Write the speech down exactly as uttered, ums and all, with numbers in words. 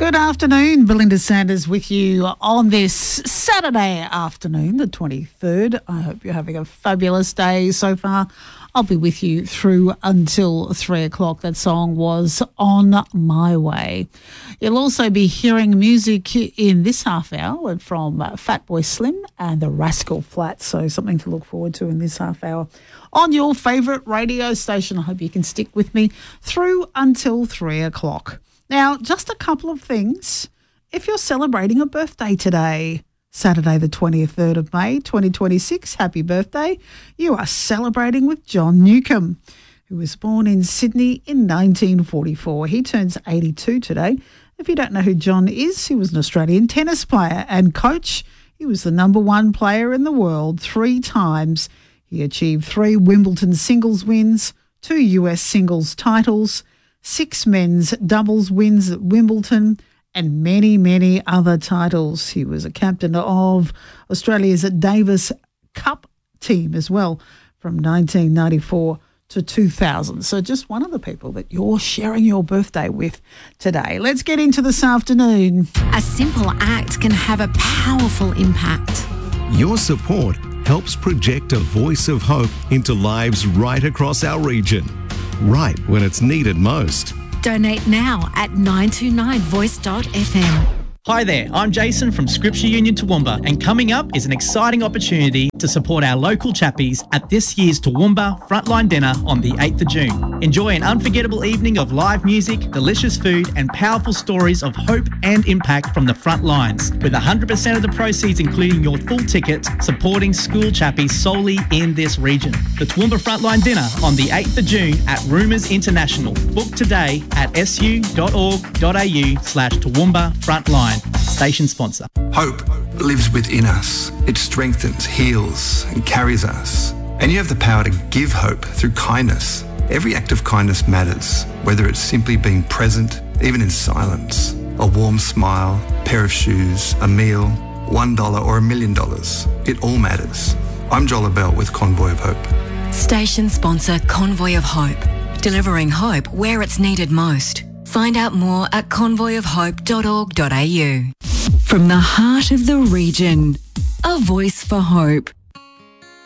Good afternoon, Belinda Sanders with you on this Saturday afternoon, the twenty-third. I hope you're having a fabulous day so far. I'll be with you through until three o'clock. That song was On My Way. You'll also be hearing music in this half hour from Fatboy Slim and the Rascal Flatts, so something to look forward to in this half hour on your favourite radio station. I hope you can stick with me through until three o'clock. Now, just a couple of things. If you're celebrating a birthday today, Saturday the twenty-third of May, twenty twenty-six, happy birthday. You are celebrating with John Newcombe, who was born in Sydney in nineteen forty-four. He turns eighty-two today. If you don't know who John is, he was an Australian tennis player and coach. He was the number one player in the world three times. He achieved three Wimbledon singles wins, two U S singles titles, six men's doubles wins at Wimbledon, and many, many other titles. He was a captain of Australia's Davis Cup team as well from nineteen ninety-four to two thousand. So just one of the people that you're sharing your birthday with today. Let's get into this afternoon. A simple act can have a powerful impact. Your support helps project a voice of hope into lives right across our region, right when it's needed most. Donate now at nine two nine voice dot f m. Hi there, I'm Jason from Scripture Union Toowoomba, and coming up is an exciting opportunity to support our local chappies at this year's Toowoomba Frontline Dinner on the eighth of June. Enjoy an unforgettable evening of live music, delicious food and powerful stories of hope and impact from the front lines, with one hundred percent of the proceeds, including your full ticket, supporting school chappies solely in this region. The Toowoomba Frontline Dinner on the eighth of June at Rumours International. Book today at s u dot org dot a u slash Toowoomba Frontline. Station sponsor. Hope lives within us. It strengthens, heals, and carries us. And you have the power to give hope through kindness. Every act of kindness matters, whether it's simply being present, even in silence, a warm smile, a pair of shoes, a meal, one dollar or a million dollars. It all matters. I'm Joel Bell with Convoy of Hope. Station sponsor Convoy of Hope. Delivering hope where it's needed most. Find out more at convoy of hope dot org dot a u. From the heart of the region, a voice for hope.